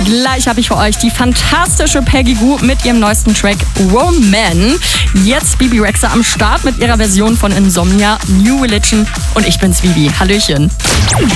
Gleich habe ich für euch die fantastische Peggy Gou mit ihrem neuesten Track Woman. Jetzt Bebe Rexha am Start mit ihrer Version von Insomnia, New Religion und ich bin's Vivi. Hallöchen.